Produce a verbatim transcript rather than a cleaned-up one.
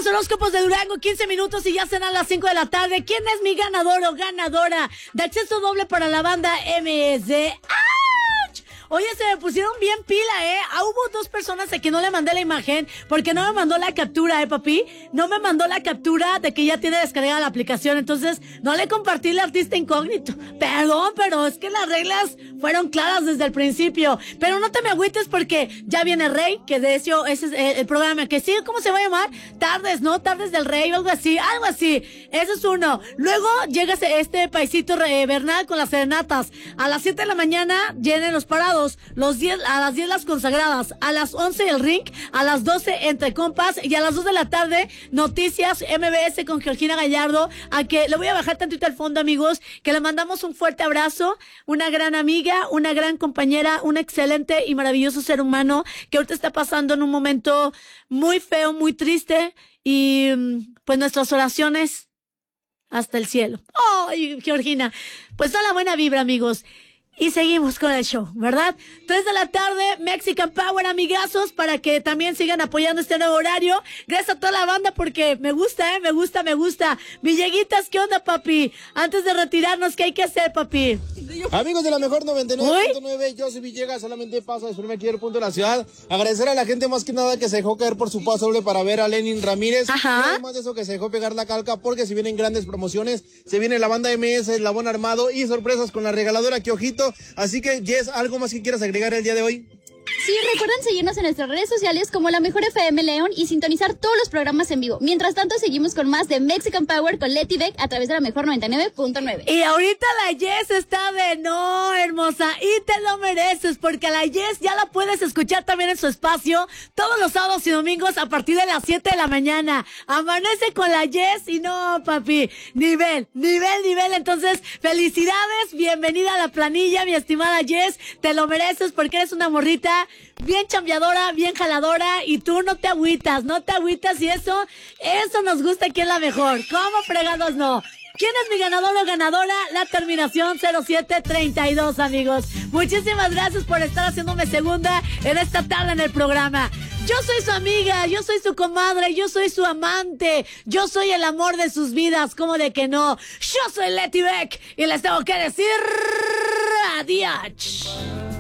horóscopos de Durango, quince minutos y ya serán las cinco de la tarde. ¿Quién es mi ganador o ganadora de acceso doble para la banda M S? ¡Ach! Oye, se me pusieron bien pila, ¿eh? Ah, hubo dos personas a que no le mandé la imagen porque no me mandó la captura, ¿eh, papi? No me mandó la captura de que ya tiene descargada la aplicación, entonces no le compartí el artista incógnito. Perdón, pero es que las reglas fueron claras desde el principio. Pero no te me agüites porque ya viene Rey, que de hecho ese es el, el programa que sigue. ¿Cómo se va a llamar? Tardes, ¿no? Tardes del Rey o algo así, algo así. Eso es uno. Luego llega este paisito eh, Bernal con las serenatas. A las siete de la mañana llenen los parados. Los diez, a las diez las consagradas, a las once el ring, a las doce entre compas y a las dos de la tarde noticias M B S con Georgina Gallardo, a que le voy a bajar tantito al fondo, amigos, que le mandamos un fuerte abrazo, una gran amiga, una gran compañera, un excelente y maravilloso ser humano que ahorita está pasando en un momento muy feo, muy triste y pues nuestras oraciones hasta el cielo. ¡Ay, Georgina! Pues toda la buena vibra, amigos. Y seguimos con el show, ¿verdad? tres de la tarde, Mexican Power, amigazos, para que también sigan apoyando este nuevo horario. Gracias a toda la banda porque me gusta, ¿eh? Me gusta, me gusta. Villeguitas, ¿qué onda, papi? Antes de retirarnos, ¿qué hay que hacer, papi? Amigos de la mejor noventa y nueve punto nueve, yo soy Villegas, solamente paso a despedirme aquí del punto de la ciudad. Agradecer a la gente más que nada que se dejó caer por su paso doble para ver a Lenin Ramírez. Ajá. Y además de eso que se dejó pegar la calca porque se vienen grandes promociones, se viene la banda M S, Eslabón Armado y sorpresas con la regaladora que ojito. Así que, Jess, ¿algo más que quieras agregar el día de hoy? Sí, recuerden seguirnos en nuestras redes sociales como La Mejor F M León y sintonizar todos los programas en vivo. Mientras tanto, seguimos con más de Mexican Power con Leti Beck a través de La Mejor noventa y nueve punto nueve. Y ahorita la Jess está de no, hermosa, y te lo mereces, porque a la Jess ya la puedes escuchar también en su espacio todos los sábados y domingos a partir de las siete de la mañana. Amanece con la Jess y no, papi, nivel, nivel, nivel. Entonces, felicidades, bienvenida a la planilla, mi estimada Jess, te lo mereces porque eres una morrita bien chambeadora, bien jaladora y tú no te agüitas, no te agüitas y eso, eso nos gusta aquí en La Mejor. ¿Cómo fregados no? ¿Quién es mi ganador o ganadora? La terminación cero siete treinta y dos, amigos. Muchísimas gracias por estar haciéndome segunda en esta tarde en el programa. Yo soy su amiga, yo soy su comadre, yo soy su amante, yo soy el amor de sus vidas, ¿cómo de que no? Yo soy Leti Beck y les tengo que decir adiós.